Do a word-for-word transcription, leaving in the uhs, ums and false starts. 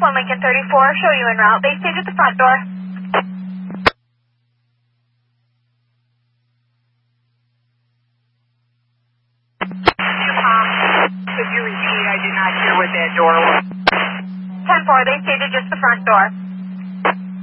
one Lincoln thirty-four, show you en route. Base stage at the front door. Could you repeat? I did not hear what that door was. ten four, base stage at just the front door.